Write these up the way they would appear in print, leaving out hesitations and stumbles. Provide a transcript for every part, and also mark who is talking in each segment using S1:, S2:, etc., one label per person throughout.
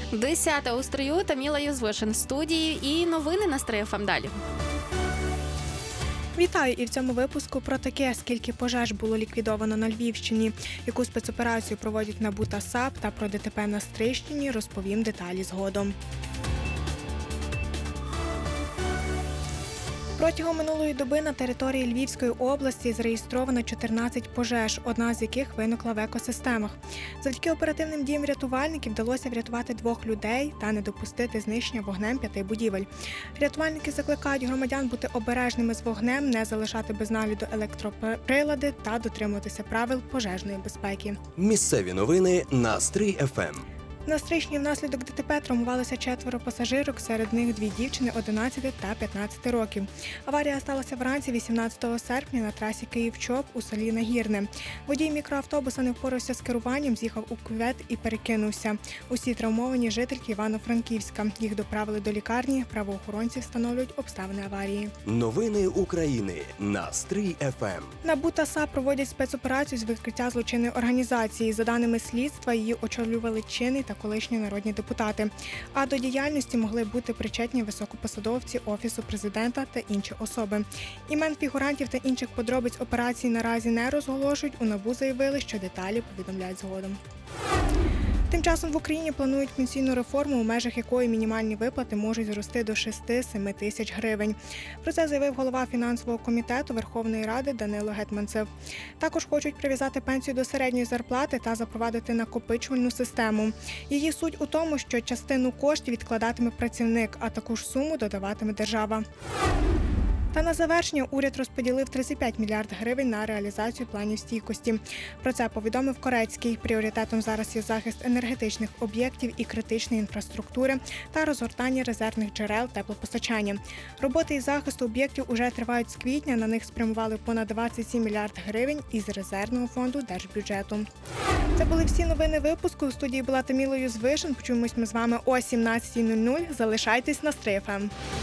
S1: 10 у строю, Таміла Юзвишин в студії і новини на Стрий ФМ далі.
S2: Вітаю! І в цьому випуску про таке, скільки пожеж було ліквідовано на Львівщині, яку спецоперацію проводять НАБУ та САП, та про ДТП на Стрийщині розповім деталі згодом. Протягом минулої доби на території Львівської області зареєстровано 14 пожеж, одна з яких виникла в екосистемах. Завдяки оперативним діям рятувальників вдалося врятувати 2 людей та не допустити знищення вогнем 5 будівель. Рятувальники закликають громадян бути обережними з вогнем, не залишати без нагляду електроприлади та дотримуватися правил пожежної безпеки.
S3: Місцеві новини на Стрий ФМ.
S2: На Стрийщині внаслідок ДТП травмувалися 4 пасажирок, серед них 2 дівчини 11 та 15 років. Аварія сталася вранці 18 серпня на трасі Київ-Чоп у селі Нагірне. Водій мікроавтобуса не впорався з керуванням, з'їхав у кювет і перекинувся. Усі травмовані жительки Івано-Франківська. Їх доправили до лікарні, правоохоронці встановлюють обставини аварії.
S3: Новини України на Стрий ФМ.
S2: НАБУ та САП проводять спецоперацію з викриття злочинної організації. За даними слідства, її очолювали чинний та колишні народні депутати. А до діяльності могли бути причетні високопосадовці Офісу Президента та інші особи. Імен фігурантів та інших подробиць операції наразі не розголошують. У НАБУ заявили, що деталі повідомляють згодом. Тим часом в Україні планують пенсійну реформу, у межах якої мінімальні виплати можуть зрости до 6-7 тисяч гривень. Про це заявив голова фінансового комітету Верховної Ради Данило Гетманцев. Також хочуть прив'язати пенсію до середньої зарплати та запровадити накопичувальну систему. Її суть у тому, що частину коштів відкладатиме працівник, а таку ж суму додаватиме держава. Та на завершення уряд розподілив 35 мільярдів гривень на реалізацію планів стійкості. Про це повідомив Корецький. Пріоритетом зараз є захист енергетичних об'єктів і критичної інфраструктури та розгортання резервних джерел теплопостачання. Роботи із захисту об'єктів уже тривають з квітня. На них спрямували понад 27 мільярдів гривень із резервного фонду держбюджету. Це були всі новини випуску. У студії була Таміла Юзвишин. Почуємось ми з вами о 17:00. Залишайтесь на Стрий ФМ.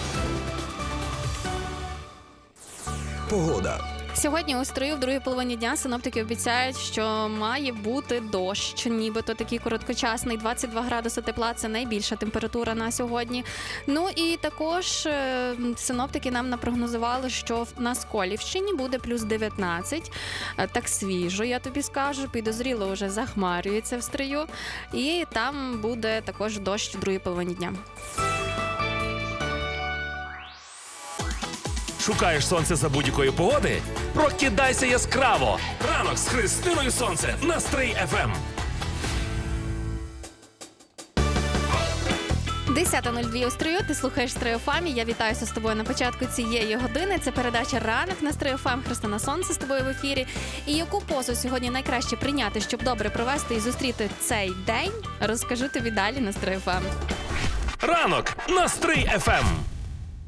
S3: Погода.
S1: Сьогодні у Стрию в другій половині дня синоптики обіцяють, що має бути дощ, нібито такий короткочасний. 22 градуси тепла – це найбільша температура на сьогодні. Ну і також синоптики нам напрогнозували, що на Сколівщині буде плюс 19. Так свіжо, я тобі скажу, підозріло вже захмарюється в Стрию. І там буде також дощ в другій половині дня.
S4: Шукаєш сонце за будь-якої погоди? Прокидайся яскраво! Ранок з Христиною Сонце на Стрий ФМ.
S1: 10:02 у Стрию, ти слухаєш Стрий ФМ, я вітаюся з тобою на початку цієї години. Це передача «Ранок» на Стрий ФМ, Христина Сонце з тобою в ефірі. І яку позу сьогодні найкраще прийняти, щоб добре провести і зустріти цей день, розкажу тобі далі на Стрий ФМ.
S4: Ранок на Стрий ФМ.